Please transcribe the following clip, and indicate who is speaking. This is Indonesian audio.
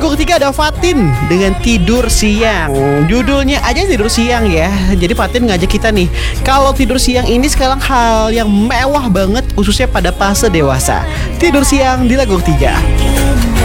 Speaker 1: lagu ketiga ada Fatin dengan Tidur Siang. Judulnya aja tidur siang ya. Jadi Fatin ngajak kita nih, kalau tidur siang ini sekarang hal yang mewah banget, khususnya pada fase dewasa. Tidur siang di lagu ketiga.